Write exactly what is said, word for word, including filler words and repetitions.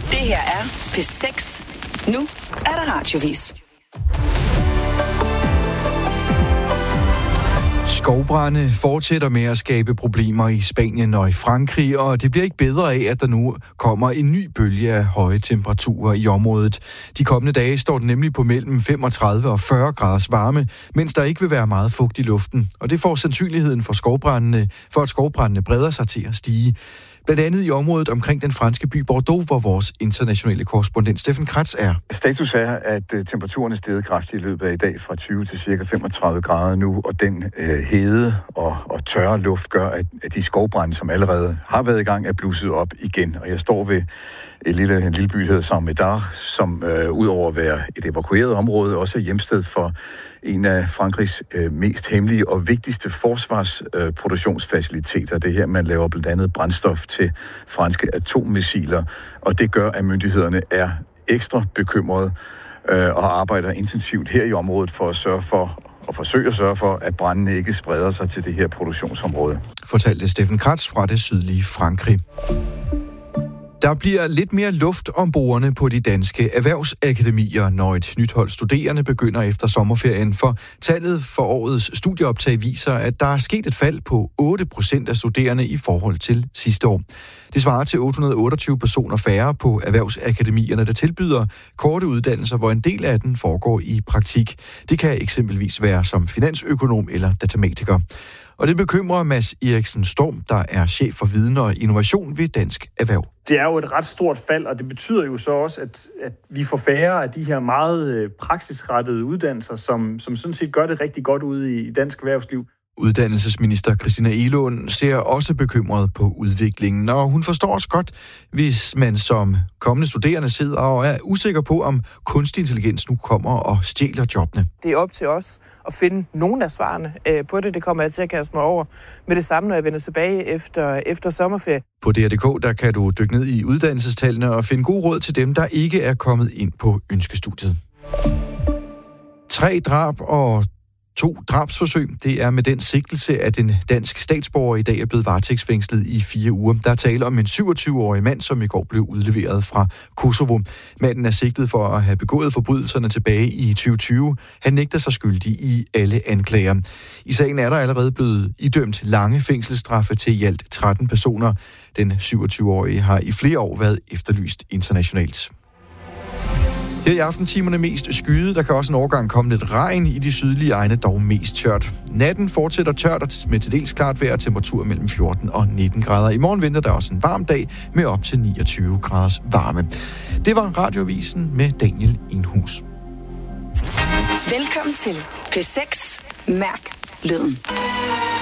Det her er P seks. Nu er der radiovis. Skovbrande fortsætter med at skabe problemer i Spanien og i Frankrig, og det bliver ikke bedre af, at der nu kommer en ny bølge af høje temperaturer i området. De kommende dage står det nemlig på mellem femogtredive og fyrre graders varme, mens der ikke vil være meget fugt i luften, og det får sandsynligheden for skovbrandene, for at skovbrandene breder sig til at stige. Blandt andet i området omkring den franske by Bordeaux, hvor vores internationale korrespondent Steffen Kratz er. Status er, at temperaturen er steget kraftigt i løbet af i dag fra tyve til cirka femogtredive grader nu, og den øh, hede og, og tørre luft gør, at, at de skovbrande, som allerede har været i gang, er blusset op igen. Og jeg står ved et lille, en lille by, der hedder Saint-Médard, som øh, udover at være et evakueret område, også er hjemsted for en af Frankrigs øh, mest hemmelige og vigtigste forsvarsproduktionsfaciliteter. Øh, det er her, man laver blandt andet brændstof til franske atommissiler, og det gør, at myndighederne er ekstra bekymrede øh, og arbejder intensivt her i området for at sørge for og forsøge at sørge for, at brandene ikke spreder sig til det her produktionsområde. Fortalte Steffen Kratz fra det sydlige Frankrig. Der bliver lidt mere luft om bordene på de danske erhvervsakademier, når et nyt hold studerende begynder efter sommerferien, for tallet for årets studieoptag viser, at der er sket et fald på otte procent af studerende i forhold til sidste år. Det svarer til otte hundrede og otteogtyve personer færre på erhvervsakademierne, der tilbyder korte uddannelser, hvor en del af den foregår i praktik. Det kan eksempelvis være som finansøkonom eller datamatiker. Og det bekymrer Mads Eriksen Storm, der er chef for viden og innovation ved Dansk Erhverv. Det er jo et ret stort fald, og det betyder jo så også, at, at vi får færre af de her meget praksisrettede uddannelser, som, som sådan set gør det rigtig godt ude i dansk erhvervsliv. Uddannelsesminister Christina Egelund ser også bekymret på udviklingen, og hun forstår også godt, hvis man som kommende studerende sidder og er usikker på, om kunstig intelligens nu kommer og stjæler jobbene. Det er op til os at finde nogle af svarene på det. Det kommer jeg til at kaste mig over med det samme, når jeg vender tilbage efter, efter sommerferie. På D R punktum d k der kan du dykke ned i uddannelsestallene og finde god råd til dem, der ikke er kommet ind på ønskestudiet. Tre drab og To drabsforsøg. Det er med den sigtelse, at en dansk statsborger i dag er blevet varetægtsfængslet i fire uger. Der er tale om en syvogtyve-årig mand, som i går blev udleveret fra Kosovo. Manden er sigtet for at have begået forbrydelserne tilbage i tyve tyve. Han nægter sig skyldig i alle anklager. I sagen er der allerede blevet idømt lange fængselsstraffe til i alt tretten personer. Den syvogtyve-årige har i flere år været efterlyst internationalt. Her i aftentimerne mest skyde. Der kan også en overgang komme lidt regn i de sydlige egne, dog mest tørt. Natten fortsætter tørt med til dels klart vejr og temperatur mellem fjorten og nitten grader. I morgen venter der også en varm dag med op til niogtyve graders varme. Det var Radioavisen med Daniel Enhus. Velkommen til P seks. Mærk lyden.